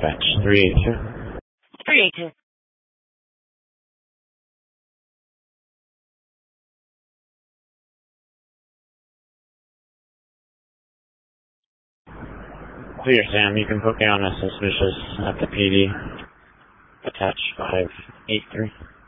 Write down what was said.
dispatch, 382. 382. Clear, Sam. You can put me on a suspicious at the PD. Attach 583.